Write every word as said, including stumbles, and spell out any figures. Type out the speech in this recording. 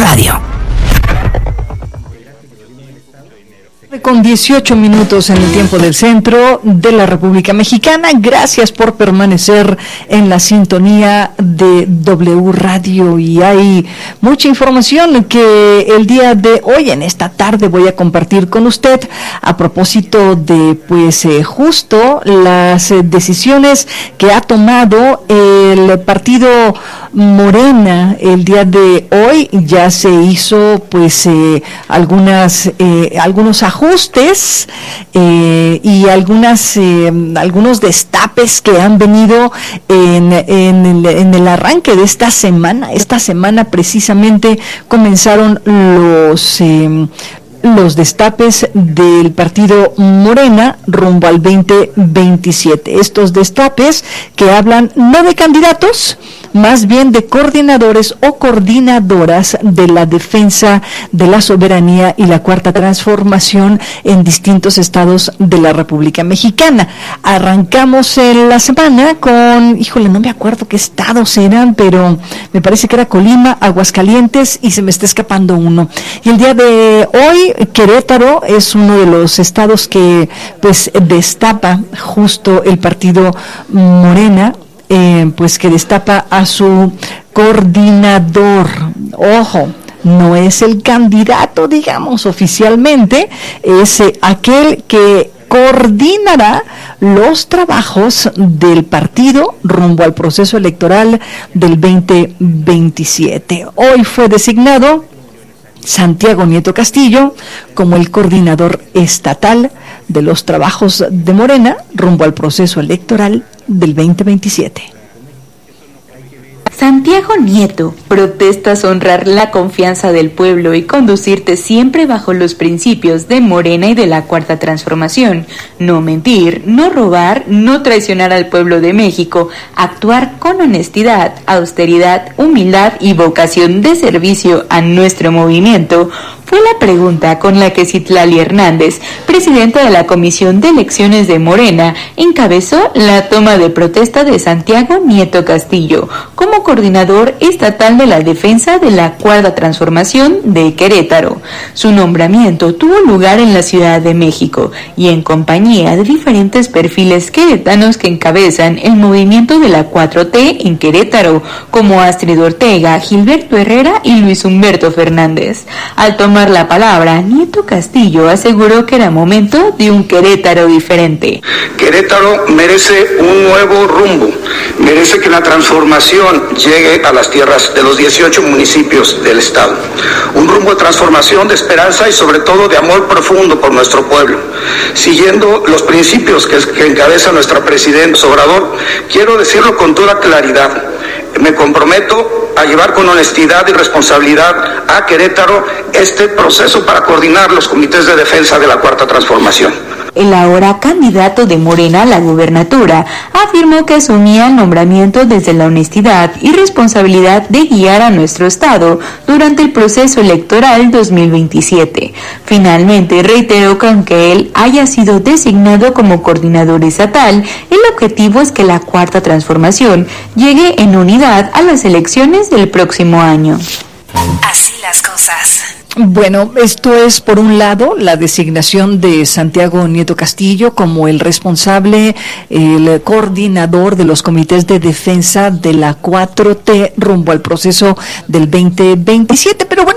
Radio. Con dieciocho minutos en el tiempo del centro de la República Mexicana. Gracias por permanecer en la sintonía de W Radio, y hay mucha información que el día de hoy, en esta tarde, voy a compartir con usted a propósito de pues eh, justo las eh, decisiones que ha tomado el partido Morena. El día de hoy ya se hizo pues eh, algunas eh, algunos ajustes ajustes eh, y algunas eh, algunos destapes que han venido en, en, el, en el arranque de esta semana. Esta semana precisamente comenzaron los eh, los destapes del partido Morena rumbo al veinte veintisiete. Estos destapes que hablan no de candidatos, más bien de coordinadores o coordinadoras de la defensa de la soberanía y la cuarta transformación en distintos estados de la República Mexicana. Arrancamos en la semana con, híjole, no me acuerdo qué estados eran, pero me parece que era Colima, Aguascalientes, y se me está escapando uno. Y el día de hoy, Querétaro es uno de los estados que pues destapa justo el partido Morena, Eh, pues que destapa a su coordinador. Ojo, no es el candidato, digamos, oficialmente, es eh, aquel que coordinará los trabajos del partido rumbo al proceso electoral del veinte veintisiete. Hoy fue designado Santiago Nieto Castillo como el coordinador estatal de los trabajos de Morena rumbo al proceso electoral del veinte veintisiete. Santiago Nieto, protestas honrar la confianza del pueblo y conducirte siempre bajo los principios de Morena y de la Cuarta Transformación. No mentir, no robar, no traicionar al pueblo de México, actuar con honestidad, austeridad, humildad y vocación de servicio a nuestro movimiento. Fue la pregunta con la que Citlali Hernández, presidenta de la Comisión de Elecciones de Morena, encabezó la toma de protesta de Santiago Nieto Castillo como coordinador estatal de la defensa de la Cuarta Transformación de Querétaro. Su nombramiento tuvo lugar en la Ciudad de México y en compañía de diferentes perfiles queretanos que encabezan el movimiento de la cuatro T en Querétaro, como Astrid Ortega, Gilberto Herrera y Luis Humberto Fernández. Al tomar la palabra, Nieto Castillo aseguró que era momento de un Querétaro diferente. Querétaro merece un nuevo rumbo, merece que la transformación llegue a las tierras de los dieciocho municipios del estado. Un rumbo de transformación, de esperanza y sobre todo de amor profundo por nuestro pueblo. Siguiendo los principios que, que encabeza nuestra presidenta Obrador, quiero decirlo con toda claridad. Me comprometo a llevar con honestidad y responsabilidad a Querétaro este proceso para coordinar los comités de defensa de la Cuarta Transformación. El ahora candidato de Morena a la gubernatura afirmó que asumía el nombramiento desde la honestidad y responsabilidad de guiar a nuestro estado durante el proceso electoral dos mil veintisiete. Finalmente reiteró que aunque él haya sido designado como coordinador estatal, el objetivo es que la Cuarta Transformación llegue en unidad a las elecciones del próximo año. Así las cosas. Bueno, esto es por un lado la designación de Santiago Nieto Castillo como el responsable, el coordinador de los comités de defensa de la cuatro T rumbo al proceso del veinte veintisiete, pero bueno,